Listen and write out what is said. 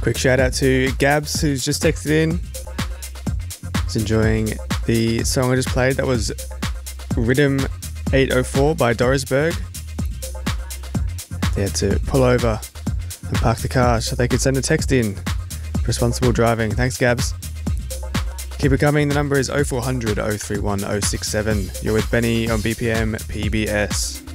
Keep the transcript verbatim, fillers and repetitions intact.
Quick shout out to Gabs, who's just texted in. He's enjoying the song I just played. That was Rhythm eight oh four by Dorisberg. They had to pull over and park the car so they could send a text in. Responsible driving. Thanks, Gabs. Keep it coming. The number is oh four hundred, oh three one, oh six seven. You're with Benny on B P M P B S.